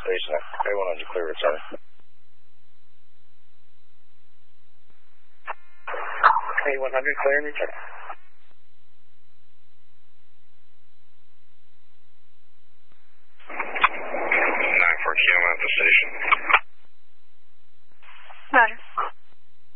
station. K100 clear return. K100 clear and return. 94 QM at the station.